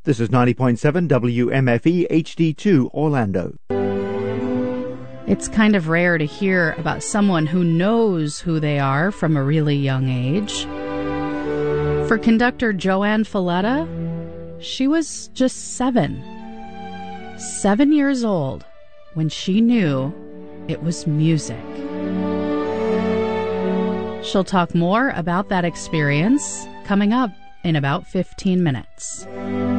This is 90.7 WMFE HD2 Orlando. It's kind of rare to hear about someone who knows who they are from a really young age. For conductor Joanne Falletta, she was just 7 years old when she knew it was music. She'll talk more about that experience coming up in about 15 minutes.